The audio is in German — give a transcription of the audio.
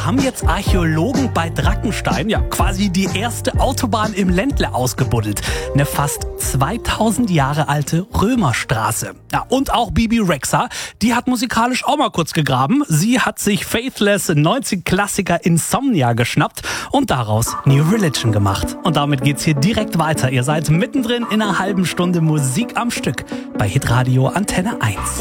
Haben jetzt Archäologen bei Drackenstein ja quasi die erste Autobahn im Ländle ausgebuddelt. Eine fast 2000 Jahre alte Römerstraße. Ja, und auch Bibi Rexha, die hat musikalisch auch mal kurz gegraben. Sie hat sich Faithless 90-Klassiker Insomnia geschnappt und daraus New Religion gemacht. Und damit geht's hier direkt weiter. Ihr seid mittendrin in einer halben Stunde Musik am Stück bei Hitradio Antenne 1.